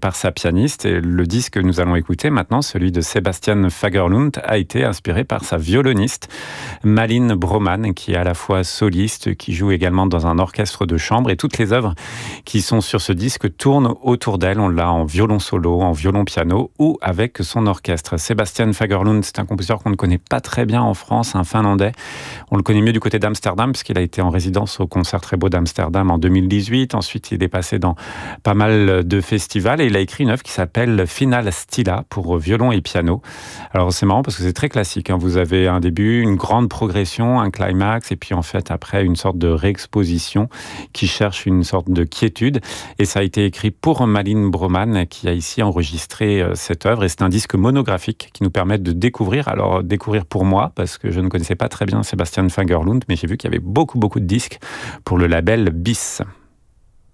par sa pianiste. Et le disque que nous allons écouter maintenant, celui de Sebastian Fagerlund, a été inspiré par sa violoniste Malin Broman, qui est à la fois soliste, qui joue également dans un orchestre de chambre. Et toutes les œuvres qui sont sur ce disque tournent autour d'elle. On l'a en violon solo, en violon piano ou avec son orchestre. Sebastian Fagerlund, c'est un compositeur qu'on ne connaît pas très bien en France, un Finlandais. On le connaît mieux du côté d'Amsterdam, puisqu'il a été en résidence au Concert Très Beau d'Amsterdam en 2018. Ensuite, il est passé dans pas mal de festivals et il a écrit une œuvre qui s'appelle Final Stilla pour violon et piano. Alors, c'est marrant parce que c'est très classique. Vous avez un début, une grande progression, un climax et puis en fait, après, une sorte de réexposition qui cherche une sorte de quiétude. Et ça a été écrit pour Malin Broman qui a ici enregistré cette œuvre. Et c'est un disque monographique qui nous permet de découvrir. Alors, découvrir pour moi, parce que je ne connaissais pas très bien Sebastian Fagerlund, mais j'ai vu qu'il y avait beaucoup de disques pour le label BIS.